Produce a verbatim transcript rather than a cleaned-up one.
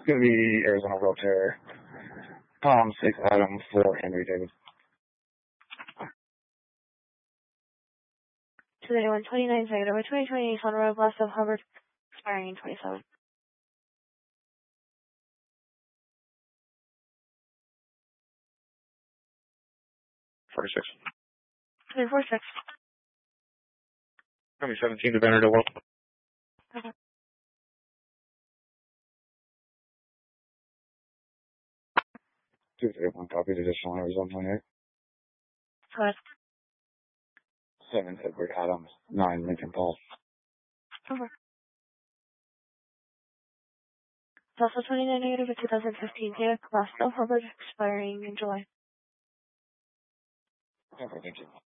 Going to be Arizona Rotair, Palm six Adam for Henry David. two ninety-one twenty-nine, second over twenty twenty, Sun Road, Blast of Hubbard, expiring in twenty-seven. forty-six. three four six. Coming seventeen to Vanderbilt World. Okay. two three one copies, additional Arizona twenty-eight. Correct. seven Edward Adams, nine Lincoln Paul. Over. Delta twenty-nine negative, a two thousand fifteen Buick, Blast of Hubbard, expiring in July. Okay, thank you.